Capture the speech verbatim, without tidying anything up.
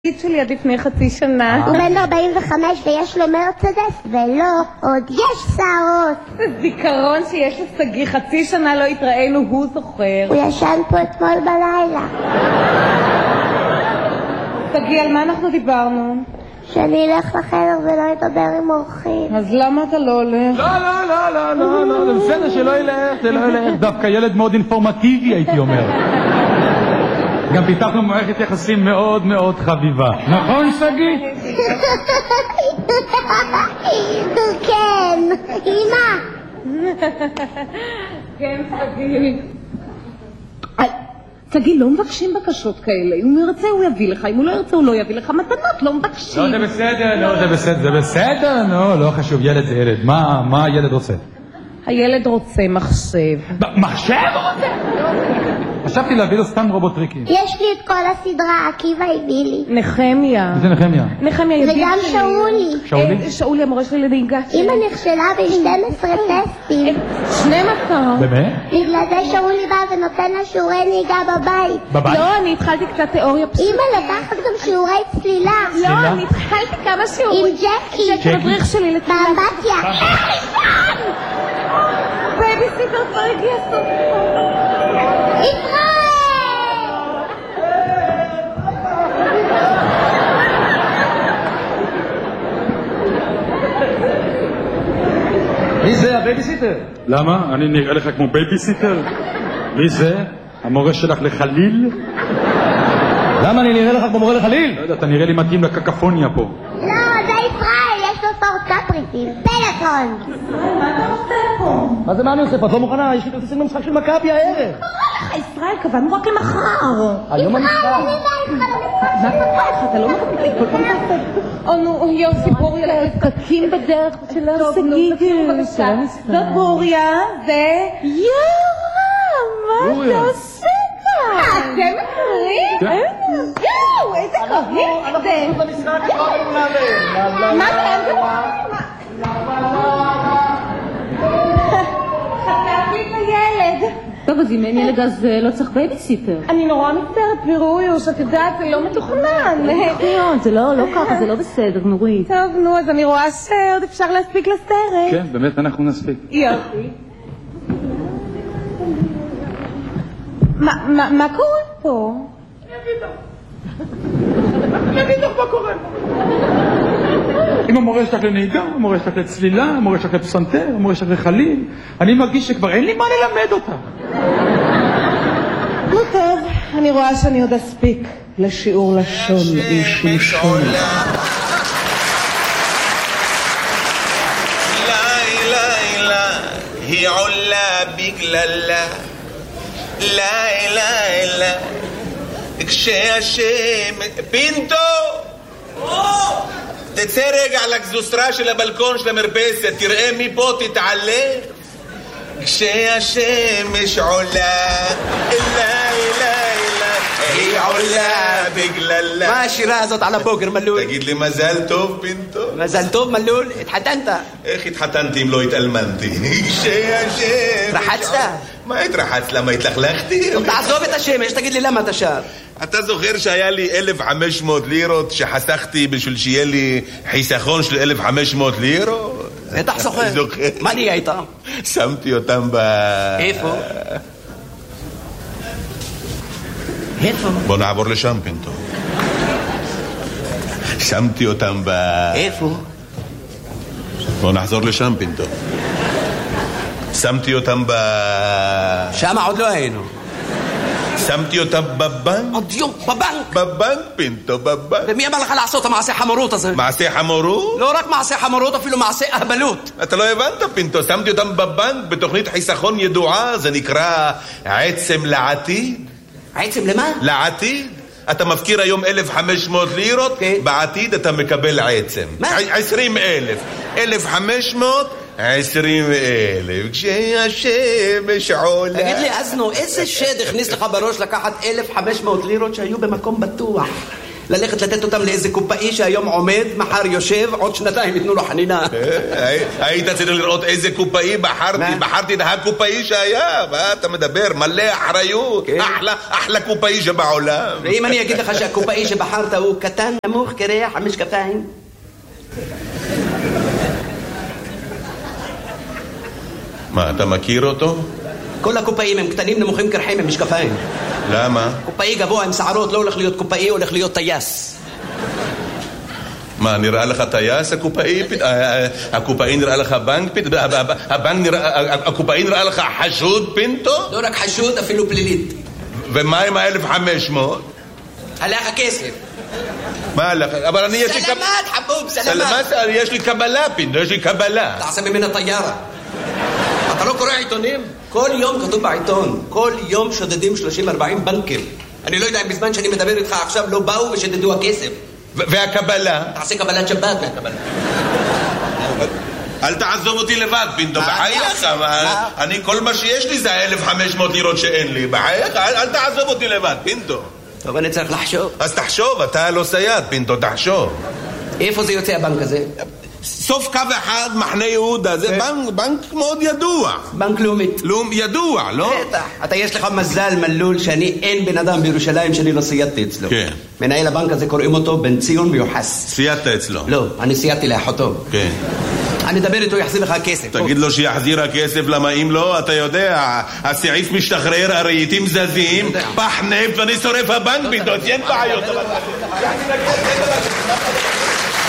שלי עד לפני חצי שנה. הוא בן ארבעים וחמש ויש לו מרצדס ולא, עוד יש שערות. זה זיכרון שיש לסגי, חצי שנה לא התראינו, הוא זוכר. הוא ישן פה אתמול בלילה. סגי, על מה אנחנו דיברנו? שאני אלך לחדר ולא אדבר עם אורחים. אז למה אתה לא הולך? לא, לא, לא, לא, לא, לא, בסדר שלא ילך, זה לא ילך. דווקא ילד מאוד אינפורמטיבי הייתי אומר. גם פיתחנו מערכת יחסים מאוד מאוד חביבה. נכון, סגי? כן, אמא. כן, סגי. סגי, לא מבקשים בקשות כאלה. אם הוא ירצה הוא יביא לך, אם הוא לא ירצה הוא לא יביא לך מתנות, לא מבקשים. לא, זה בסדר, לא, זה בסדר, זה בסדר, לא, לא חשוב, ילד זה ילד. מה, מה הילד רוצה? הילד רוצה מחשב. מחשב הוא רוצה? חשבתי להביא לו סתם רובוטריקים. יש לי את כל הסדרה, עקיבא הביא לי. נחמיה. זה נחמיה. נחמיה ידיד שלי. וגם שאולי. שאולי? שאולי המורה שלי לנהיגה. אמא נכשלה ב-שנים עשר טסטים. שנים עשר? באמת? בגלל זה שאולי בא ונותן לה שיעורי נהיגה בבית. בבית? לא, אני התחלתי קצת תיאוריה פשוט. אמא לקחת גם שיעורי צלילה. לא, אני התחלתי כמה שיעורים. עם ג'קי. ג'קי מדריך שלי לצלילה. באמבטיה. בייביסיטר כבר הגיע סוף. ישראל! מי זה הבייביסיטר? למה? אני נראה לך כמו בייביסיטר? מי זה? המורה שלך לחליל? למה אני נראה לך כמו מורה לחליל? לא יודע, אתה נראה לי מתאים לקקפוניה פה. לא, זה ישראל, יש לו סורטה פריטים. פלאפון. מה אתה עושה פה? מה זה מה אני עושה פה? את לא מוכנה? יש לי כרטיסים למשחק של מכבי הערב. לך, ישראל, קבענו רק למחר. היום המשחק. מה קרה לך? אתה לא מקבל כל פעם תעשה. או נו, יוסי בוריה, פקקים בדרך של הסגי. זאת בוריה, זה... יאללה, מה אתה עושה כאן? אתם מכירים? יואו, איזה קרבים זה. אנחנו במשחק כבר נעלה. מה זה? חטפתי את הילד. טוב, אז אם אין ילד אז לא צריך בייביסיטר. אני נורא מצטערת, פירויוש, את יודעת, זה לא מתוכנן. זה לא, לא ככה, זה לא בסדר, נורית. טוב, נו, אז אני רואה שעוד אפשר להספיק לסרט. כן, באמת אנחנו נספיק. יופי. מה קורה פה? אני אגיד לך. אני אגיד לך מה קורה. אם המורה שלך לנהיגה, המורה שלך לצלילה, המורה שלך לפסנתר, המורה שלך לחליל, אני מרגיש שכבר אין לי מה ללמד אותה. נו טוב, אני רואה שאני עוד אספיק לשיעור לשון אישי שון. לילה, היא עולה בגללה. לילה, כשהשם... פינטו! תצא רגע לגזוסטרה של הבלקון של המרפסת, תראה מפה תתעלה. כשהשמש עולה, לילה, היא עולה בגללה. מה השירה הזאת על הבוקר, מלול? תגיד לי מזל טוב, פינטו. מזל טוב, מלול, התחתנת. איך התחתנתי אם לא התאלמנתי? כשהשמש... רחצת? מה התרחצת? למה התלכלכתי? תעזוב את השמש, תגיד לי למה אתה שר. אתה זוכר שהיה לי אלף וחמש מאות לירות שחסכתי בשביל שיהיה לי חיסכון של אלף וחמש מאות לירות? בטח זוכר. מה נהיה איתם? שמתי אותם ב... איפה? איפה? בוא נעבור לשם, פינטו. שמתי אותם ב... איפה? בוא נחזור לשם, פינטו. שמתי אותם ב... שם עוד לא היינו. שמתי אותם בבנק? עוד יום, בבנק. בבנק, פינטו, בבנק. ומי אמר לך לעשות את המעשה חמורות הזה? מעשה חמורות? לא רק מעשה חמורות, אפילו מעשה אהבלות. אתה לא הבנת, פינטו, שמתי אותם בבנק בתוכנית חיסכון ידועה, זה נקרא עצם לעתיד. עצם למה? לעתיד. אתה מפקיר היום אלף וחמש מאות לירות, כן. בעתיד אתה מקבל עצם. מה? עשרים אלף. אלף וחמש מאות, עשרים אלף. כשהשמש עולה. תגיד לי, אזנו, איזה שד הכניס לך בראש לקחת אלף וחמש מאות לירות שהיו במקום בטוח? ללכת לתת אותם לאיזה קופאי שהיום עומד, מחר יושב, עוד שנתיים ייתנו לו חנינה. היית צריך לראות איזה קופאי בחרתי, בחרתי את הקופאי שהיה, מה אתה מדבר? מלא אחריות, אחלה קופאי שבעולם. ואם אני אגיד לך שהקופאי שבחרת הוא קטן, נמוך, קרח, המשקפיים? מה, אתה מכיר אותו? כל הקופאים הם קטנים, נמוכים, קרחים, הם משקפיים. למה? קופאי גבוה עם שערות לא הולך להיות קופאי, הולך להיות טייס. מה, נראה לך טייס הקופאי? הקופאי נראה לך בנק? הקופאי נראה לך חשוד פינטו? לא רק חשוד, אפילו פלילית. ומה עם ה-אלף וחמש מאות? הלך הכסף. מה הלך? אבל אני יש לי... סלמת, חבוב, סלמת. סלמת, יש לי קבלה פינטו, יש לי קבלה. תעשה ממנה טיירה. אתה לא קורא עיתונים? כל יום כתוב בעיתון, כל יום שודדים שלושים ארבעים בנקים. אני לא יודע אם בזמן שאני מדבר איתך עכשיו לא באו ושדדו הכסף. והקבלה? תעשה קבלת שבת מהקבלה. אל תעזוב אותי לבד, פינטו, בחייך. אני, כל מה שיש לי זה ה-אלף וחמש מאות לירות שאין לי. בחייך, אל תעזוב אותי לבד, פינטו. טוב, אני צריך לחשוב. אז תחשוב, אתה לא סייד, פינטו, תחשוב. איפה זה יוצא הבנק הזה? סוף קו אחד, מחנה יהודה, זה בנק, בנק מאוד ידוע. בנק לאומית. לאום, ידוע, לא? בטח. אתה יש לך מזל מלול שאני אין בן אדם בירושלים שאני לא סיידתי אצלו. כן. מנהל הבנק הזה קוראים אותו בן ציון מיוחס. סיידת אצלו? לא, אני סיידתי לאחותו. כן. אני אדבר איתו, יחזיר לך כסף. תגיד לו שיחזיר הכסף, למה אם לא, אתה יודע, הסעיף משתחרר, הרהיטים זזים, פח נפט ואני שורף הבנק, פתאום, אין בעיות.